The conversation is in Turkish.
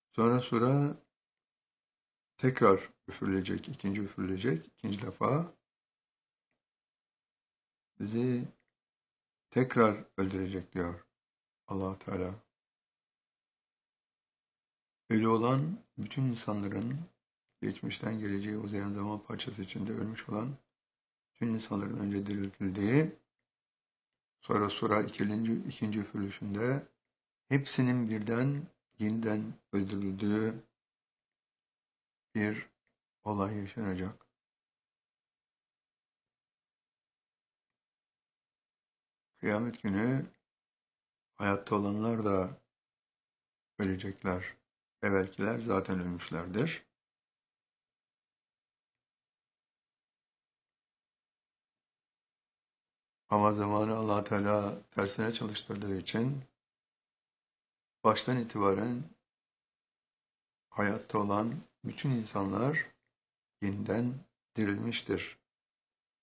Sonra sura tekrar üfürülecek, ikinci üfürülecek, ikinci defa bizi tekrar öldürecek diyor Allah Teala. Ölü olan bütün insanların geçmişten geleceğe uzayan zaman parçası içinde ölmüş olan bütün insanların önce diriltildiği, sonra sura ikinci üfürülüşünde hepsinin birden yeniden öldürüldüğü bir olay yaşanacak. Kıyamet günü hayatta olanlar da ölecekler. Evvelkiler zaten ölmüşlerdir. Ama zamanı Allah Teala tersine çalıştırdığı için baştan itibaren hayatta olan bütün insanlar yeniden dirilmiştir.